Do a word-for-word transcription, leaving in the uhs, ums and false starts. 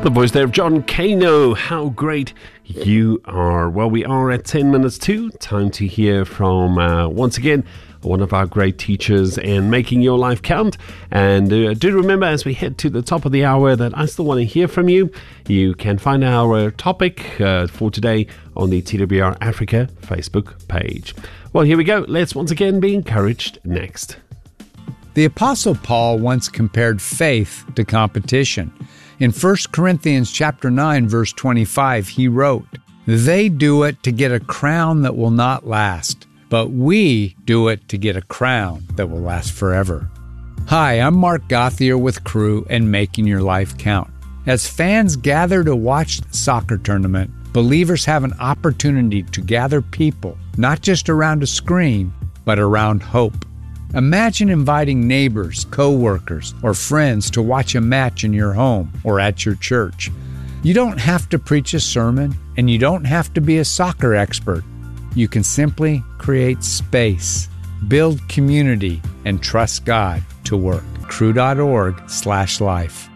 The voice there of John Kano. How great you are. Well, we are at ten minutes to. Time to hear from, uh, once again, one of our great teachers in making your life count. And uh, do remember, as we head to the top of the hour, that I still want to hear from you. You can find our topic uh, for today on the T W R Africa Facebook page. Well, here we go. Let's once again be encouraged next. The Apostle Paul once compared faith to competition. In First Corinthians chapter nine, verse twenty-five, he wrote, "They do it to get a crown that will not last, but we do it to get a crown that will last forever." Hi, I'm Mark Gauthier with Crew and Making Your Life Count. As fans gather to watch the soccer tournament, believers have an opportunity to gather people, not just around a screen, but around hope. Imagine inviting neighbors, co-workers, or friends to watch a match in your home or at your church. You don't have to preach a sermon, and you don't have to be a soccer expert. You can simply create space, build community, and trust God to work. crew dot org slash life.